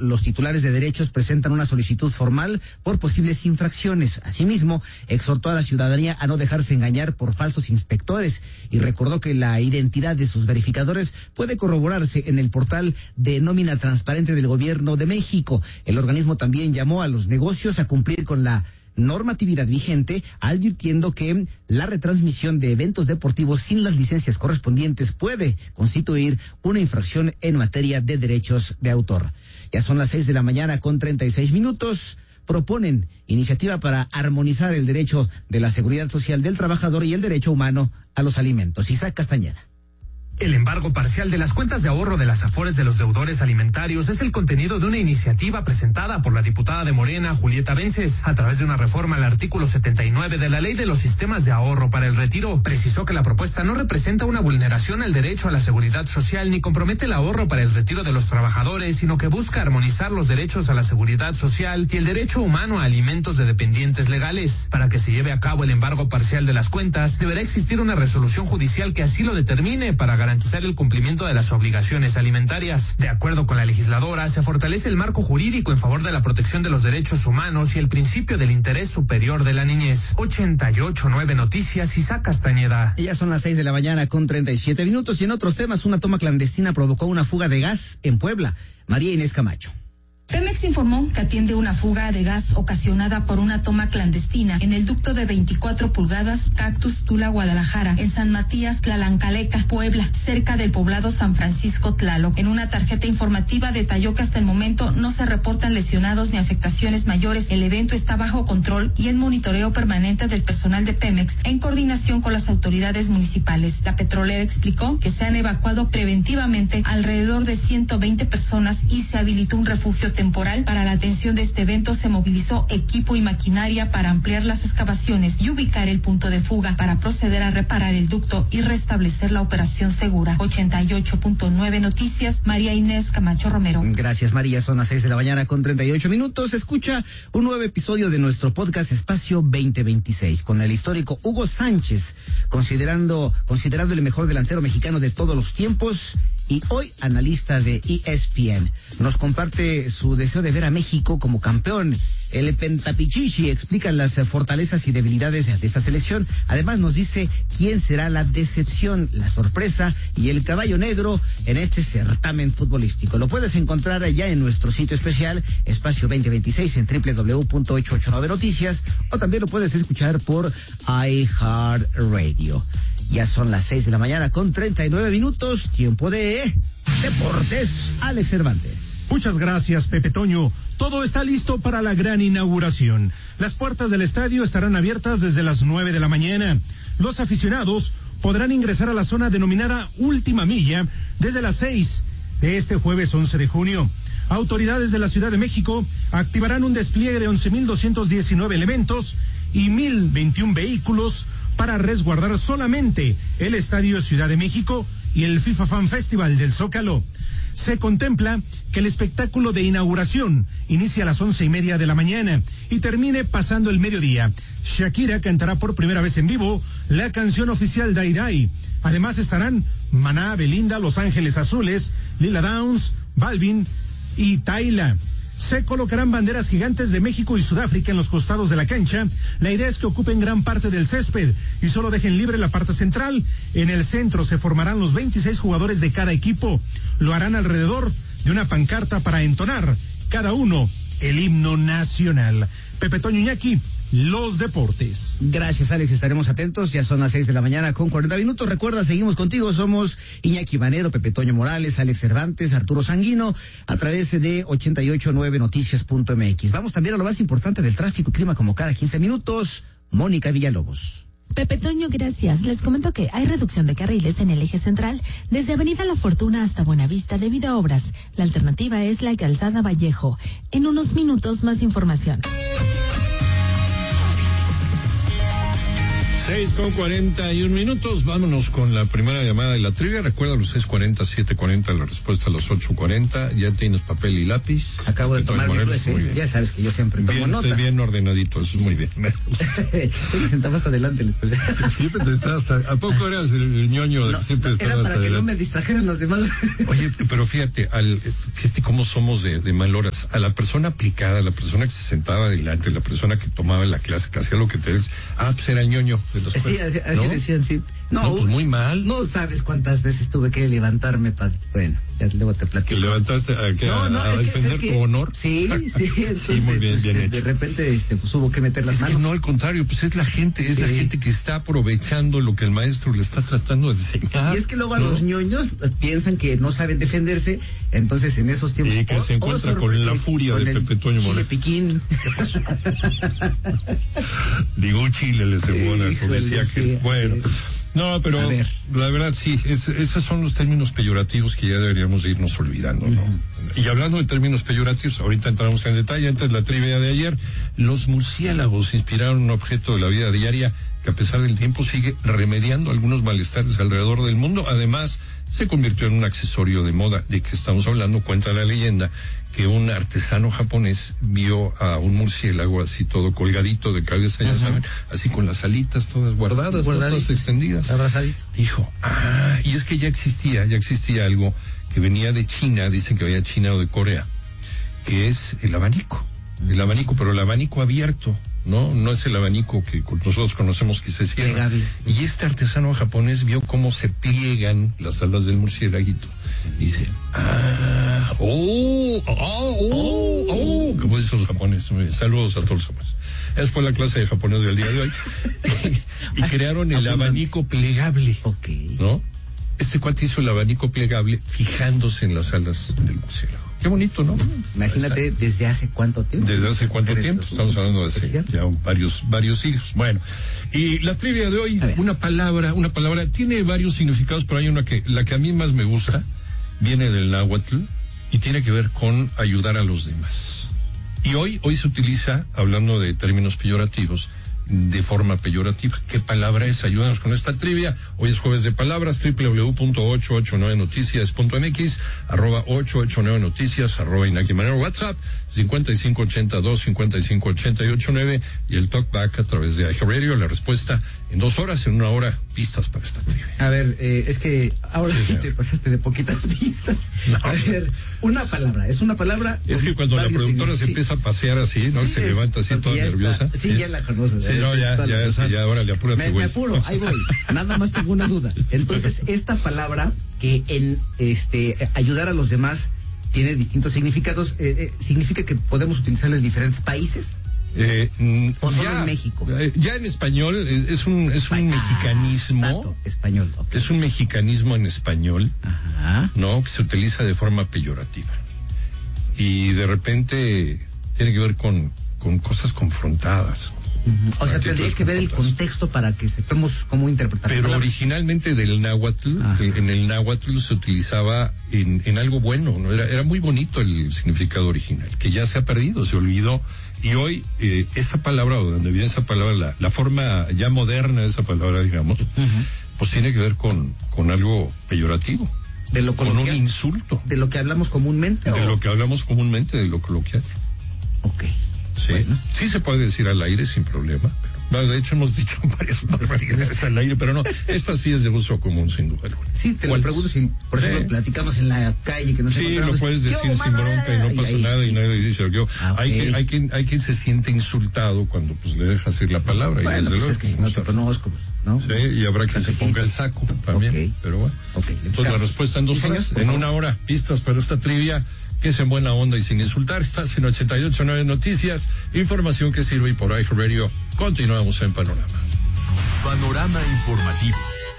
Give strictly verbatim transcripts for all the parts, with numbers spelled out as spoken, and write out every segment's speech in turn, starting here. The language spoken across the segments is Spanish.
los titulares de derechos presentan una solicitud formal por posibles infracciones. Asimismo, exhortó a la ciudadanía a no dejarse engañar por falsos inspectores y recordó que la identidad de sus verificadores puede corroborarse en el portal de nómina transparente del Gobierno de México. El organismo también llamó a los negocios a cumplir con la normatividad vigente, advirtiendo que la retransmisión de eventos deportivos sin las licencias correspondientes puede constituir una infracción en materia de derechos de autor. Ya son las seis de la mañana con treinta y seis minutos. Proponen iniciativa para armonizar el derecho de la seguridad social del trabajador y el derecho humano a los alimentos. Isaac Castañeda. El embargo parcial de las cuentas de ahorro de las afores de los deudores alimentarios es el contenido de una iniciativa presentada por la diputada de Morena, Julieta Vences, a través de una reforma al artículo setenta y nueve de la Ley de los Sistemas de Ahorro para el Retiro. Precisó que la propuesta no representa una vulneración al derecho a la seguridad social ni compromete el ahorro para el retiro de los trabajadores, sino que busca armonizar los derechos a la seguridad social y el derecho humano a alimentos de dependientes legales. Para que se lleve a cabo el embargo parcial de las cuentas, deberá existir una resolución judicial que así lo determine para garantizar el cumplimiento de las obligaciones alimentarias. De acuerdo con la legisladora, se fortalece el marco jurídico en favor de la protección de los derechos humanos y el principio del interés superior de la niñez. ochenta y ocho punto nueve Noticias, Isaac Castañeda. Ya son las seis de la mañana con treinta y siete minutos y en otros temas, una toma clandestina provocó una fuga de gas en Puebla. María Inés Camacho. Pemex informó que atiende una fuga de gas ocasionada por una toma clandestina en el ducto de veinticuatro pulgadas Cactus Tula Guadalajara, en San Matías Tlalancaleca, Puebla, cerca del poblado San Francisco Tlaloc. En una tarjeta informativa detalló que hasta el momento no se reportan lesionados ni afectaciones mayores. El evento está bajo control y en monitoreo permanente del personal de Pemex en coordinación con las autoridades municipales. La petrolera explicó que se han evacuado preventivamente alrededor de ciento veinte personas y se habilitó un refugio temporal para la atención de este evento. Se movilizó equipo y maquinaria para ampliar las excavaciones y ubicar el punto de fuga para proceder a reparar el ducto y restablecer la operación segura. ochenta y ocho punto nueve Noticias, María Inés Camacho Romero. Gracias, María. Son las seis de la mañana con treinta y ocho minutos. Escucha un nuevo episodio de nuestro podcast Espacio veinte veintiséis con el histórico Hugo Sánchez, considerando considerado el mejor delantero mexicano de todos los tiempos y hoy analista de E S P N. Nos comparte su deseo de ver a México como campeón. El Pentapichichi explica las fortalezas y debilidades de esta selección. Además nos dice quién será la decepción, la sorpresa y el caballo negro en este certamen futbolístico. Lo puedes encontrar allá en nuestro sitio especial Espacio veinte veintiséis en doble u doble u doble u punto ochocientos ochenta y nueve Noticias o también lo puedes escuchar por iHeartRadio. Ya son las seis de la mañana con treinta y nueve minutos. Tiempo de Deportes. Alex Cervantes. Muchas gracias, Pepe Toño. Todo está listo para la gran inauguración. Las puertas del estadio estarán abiertas desde las nueve de la mañana. Los aficionados podrán ingresar a la zona denominada Última Milla desde las seis de este jueves once de junio. Autoridades de la Ciudad de México activarán un despliegue de once mil doscientos diecinueve elementos y mil veintiún vehículos para resguardar solamente el Estadio Ciudad de México y el FIFA Fan Festival del Zócalo. Se contempla que el espectáculo de inauguración inicie a las once y media de la mañana y termine pasando el mediodía. Shakira cantará por primera vez en vivo la canción oficial Dai Dai. Además estarán Maná, Belinda, Los Ángeles Azules, Lila Downs, Balvin y Tayla. Se colocarán banderas gigantes de México y Sudáfrica en los costados de la cancha. La idea es que ocupen gran parte del césped y solo dejen libre la parte central. En el centro se formarán los veintiséis jugadores de cada equipo. Lo harán alrededor de una pancarta para entonar cada uno el himno nacional. Pepe Toño Iñaki, los deportes. Gracias, Alex, estaremos atentos. Ya son las seis de la mañana con cuarenta minutos. Recuerda, seguimos contigo, somos Iñaki Manero, Pepe Toño Morales, Alex Cervantes, Arturo Sanguino, a través de ochenta y ocho punto nueve noticias punto m x. Vamos también a lo más importante del tráfico y clima como cada quince minutos. Mónica Villalobos. Pepe Toño, gracias. Les comento que hay reducción de carriles en el eje central, desde Avenida La Fortuna hasta Buenavista debido a obras. La alternativa es la Calzada Vallejo. En unos minutos más información. seis con cuarenta y un minutos, vámonos con la primera llamada de la trivia. Recuerda los seis cuarenta, siete cuarenta, la respuesta a las ocho cuarenta. ¿Ya tienes papel y lápiz? Acabo de tomar mi juez, ¿eh? Ya sabes que yo siempre tomo bien, nota. Bien ordenadito, eso es muy bien. Yo me sentaba hasta adelante, les peleé. Siempre te estás, ¿a poco eras el, el ñoño de no, que siempre no, estabas era para hasta que adelante? no me distrajeran los demás. Oye, pero fíjate, al, fíjate cómo somos de, de mal horas. A la persona aplicada, a la persona que se sentaba adelante, la persona que tomaba la clase, que hacía lo que te... Ah, pues era el ñoño de los Sí, así, así ¿no? decían, sí. No, no, pues muy mal. No sabes cuántas veces tuve que levantarme para... Bueno, ya luego te platico. ¿Que levantaste a, que, no, no, a, a es defender que, tu que, honor? Sí, sí. Entonces, sí, muy bien, pues, bien de, hecho. de repente este, pues hubo que meter las es manos. Que no, al contrario, pues es la gente, es sí. la gente que está aprovechando lo que el maestro le está tratando de enseñar. Y es que luego a ¿no? los ñoños piensan que no saben defenderse, entonces en esos tiempos... Y que o, se encuentra con la furia de Pepe Toño Moreno. Piquín. Digo chile, le segunda, como decía sí, que... Bueno... Sí. No, pero la verdad sí, es, esos son los términos peyorativos que ya deberíamos de irnos olvidando, ¿no? Uh-huh. Y hablando de términos peyorativos, ahorita entramos en detalle, antes de la trivia de ayer, los murciélagos inspiraron un objeto de la vida diaria que a pesar del tiempo sigue remediando algunos malestares alrededor del mundo. Además, se convirtió en un accesorio de moda. ¿De que estamos hablando? Cuenta la leyenda que un artesano japonés vio a un murciélago así todo colgadito de cabeza, ya uh-huh. saben, así con las alitas todas guardadas, todas extendidas. Abrazadito. Dijo, ah, y es que ya existía, ya existía algo que venía de China, dicen que venía de China o de Corea, que es el abanico. El abanico, pero el abanico abierto, ¿no? No es el abanico que nosotros conocemos que se cierra. Plegable. Y este artesano japonés vio cómo se pliegan las alas del murciélaguito. Dice, ah, oh, oh, oh, oh, como dicen los japoneses. Saludos a todos los japoneses. Esa fue la clase de japonés del día de hoy. Y crearon el abanico plegable. Ok. ¿No? Este cuate hizo el abanico plegable fijándose en las alas del murciélago. Qué bonito, ¿no? Imagínate, ¿desde hace cuánto tiempo? ¿Desde hace cuánto tiempo? Estamos hablando de hace ya varios, varios siglos. Bueno, y la trivia de hoy, una palabra, una palabra, tiene varios significados, pero hay una que, la que a mí más me gusta, viene del náhuatl y tiene que ver con ayudar a los demás. Y hoy, hoy se utiliza, hablando de términos peyorativos, de forma peyorativa. ¿Qué palabra es? Ayúdanos con esta trivia. Hoy es jueves de palabras, doble u doble u doble u punto ochocientos ochenta y nueve noticias punto m x, arroba ochocientos ochenta y nueve noticias, arroba Inaki Manero, WhatsApp, cincuenta y cinco ochenta y dos, cincuenta y cinco ochenta y ocho nueve, y el talkback a través de iHeartRadio. La respuesta en dos horas, en una hora, pistas para esta trivia. A ver, eh, es que ahora sí te pasaste de poquitas pistas. No. A ver, una palabra, es una palabra. Es que cuando la productora se sí. empieza a pasear así, ¿no? Sí, se levanta así toda nerviosa. Está, sí, ¿sí? Ya la conozco. Sí, no, ya, ya, ya, ya, ya, ahora le apúrate, me, me apuro, ahí voy. Nada más tengo una duda. Entonces, esta palabra que en este ayudar a los demás tiene distintos significados, eh, eh, ¿significa que podemos utilizarla en diferentes países? Eh, ¿O solo ya, en México? Eh, ya en español es un es un ah, mexicanismo. Tato, español. Okay. Es un mexicanismo en español, ajá, ¿no? Que se utiliza de forma peyorativa. Y de repente tiene que ver con, con cosas confrontadas. Uh-huh. O sea, tendría que ver el contexto para que sepamos cómo interpretar. Pero originalmente del náhuatl, que en el náhuatl se utilizaba en, en algo bueno, ¿no? Era, era muy bonito el significado original, que ya se ha perdido, se olvidó. Y hoy, eh, esa palabra, o donde viene esa palabra, la, la forma ya moderna de esa palabra, digamos, uh-huh, pues tiene que ver con, con algo peyorativo. De lo con un insulto. De lo que hablamos comúnmente. De ¿o? lo que hablamos comúnmente, de lo coloquial. Ok. Sí, bueno. Sí se puede decir al aire sin problema. Pero, de hecho, hemos dicho varias barbaridades al aire, pero no, esta sí es de uso común, sin duda alguna. Sí, te lo pregunto si, por ejemplo, sí, platicamos en la calle que nos sí, lo puedes decir sin bronca y no pasa y ahí, nada y nadie dice yo. Ah, okay. Hay quien, hay quien, hay quien se siente insultado cuando pues le dejas ir la palabra. Bueno, y desde pues luego, es que no te conozco, ¿no? Sí, y habrá quien se ponga el saco también, okay, pero bueno. Okay, entonces la respuesta en dos ¿sí, horas, en una hora, pistas para esta trivia, que es en buena onda y sin insultar. Estás en ochenta y ocho punto nueve Noticias, información que sirve y por iHeartRadio. Continuamos en Panorama. Panorama informativo,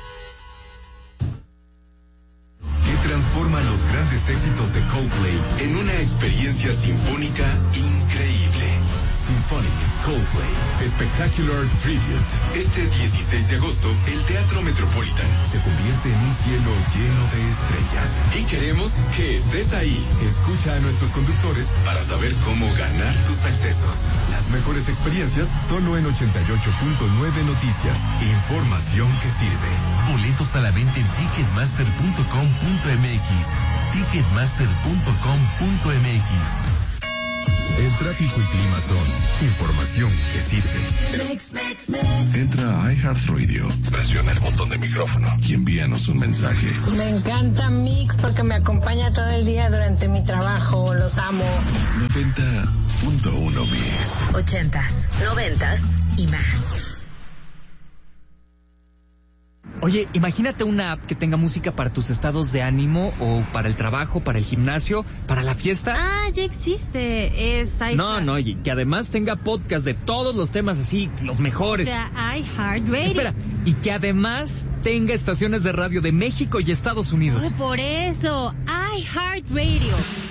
que transforma los grandes éxitos de Coldplay en una experiencia sinfónica increíble. Symphonic, Coldplay, Spectacular Tribute. Este dieciséis de agosto, el Teatro Metropolitan se convierte en un cielo lleno de estrellas. Y queremos que estés ahí. Escucha a nuestros conductores para saber cómo ganar tus accesos. Las mejores experiencias solo en ochenta y ocho punto nueve Noticias. Información que sirve. Boletos a la venta en ticketmaster punto com punto m x. ticketmaster punto com punto m x. El tráfico y clima son información que sirve. Entra a iHeartRadio, presiona el botón de micrófono y envíanos un mensaje. Me encanta Mix porque me acompaña todo el día durante mi trabajo. Los amo. noventa punto uno Mix. Ochentas, noventas y más. Oye, imagínate una app que tenga música para tus estados de ánimo o para el trabajo, para el gimnasio, para la fiesta. Ah, ya existe. Es iHeart. No, no, y que además tenga podcast de todos los temas así, los mejores. O sea, iHeartRadio. Espera, y que además tenga estaciones de radio de México y Estados Unidos. Oh, por eso, iHeartRadio.